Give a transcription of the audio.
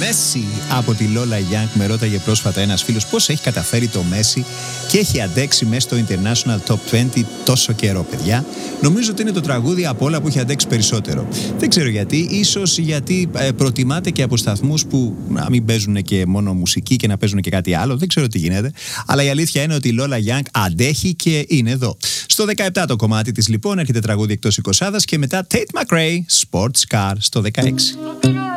Messi από τη Lola Young. Με ρώταγε πρόσφατα ένας φίλος πώς έχει καταφέρει το Messi και έχει αντέξει μέσα στο International Top 20 τόσο καιρό, παιδιά. Νομίζω ότι είναι το τραγούδι από όλα που έχει αντέξει περισσότερο. Δεν ξέρω γιατί, ίσως γιατί προτιμάτε και από σταθμούς που να μην παίζουν και μόνο μουσική και να παίζουν και κάτι άλλο. Δεν ξέρω τι γίνεται. Αλλά η αλήθεια είναι ότι η Lola Young αντέχει και είναι εδώ. Στο 17 το κομμάτι της λοιπόν έρχεται τραγούδι εκτός 20 και μετά Tate McRae, Sports Car στο 16.